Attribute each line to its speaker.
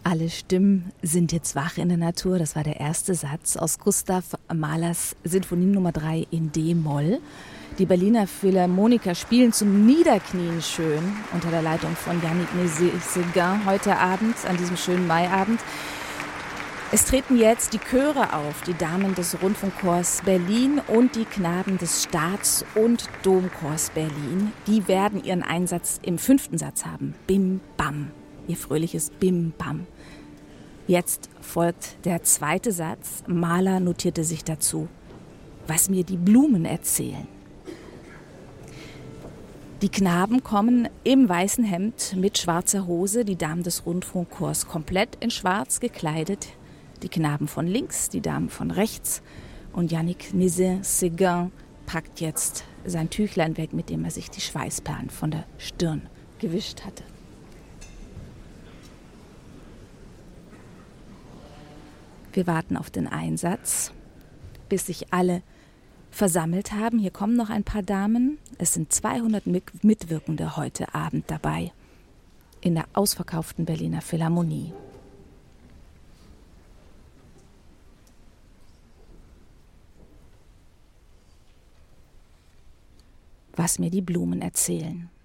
Speaker 1: Alle Stimmen sind jetzt wach in der Natur. Das war der erste Satz aus Gustav Mahlers Sinfonie Nummer 3 in D-Moll. Die Berliner Philharmoniker spielen zum Niederknien schön unter der Leitung von Yannick Nézet-Séguin heute Abend, an diesem schönen Maiabend. Es treten jetzt die Chöre auf, die Damen des Rundfunkchors Berlin und die Knaben des Staats- und Domchors Berlin. Die werden ihren Einsatz im 5. Satz haben. Bim, bam. Ihr fröhliches Bim, bam. Jetzt folgt der 2. Satz. Mahler notierte sich dazu: Was mir die Blumen erzählen. Die Knaben kommen im weißen Hemd mit schwarzer Hose, die Damen des Rundfunkchors komplett in schwarz gekleidet. Die Knaben von links, die Damen von rechts. Und Yannick Nézet-Séguin packt jetzt sein Tüchlein weg, mit dem er sich die Schweißperlen von der Stirn gewischt hatte. Wir warten auf den Einsatz, bis sich alle versammelt haben. Hier kommen noch ein paar Damen. Es sind 200 Mitwirkende heute Abend dabei in der ausverkauften Berliner Philharmonie. Was mir die Blumen erzählen.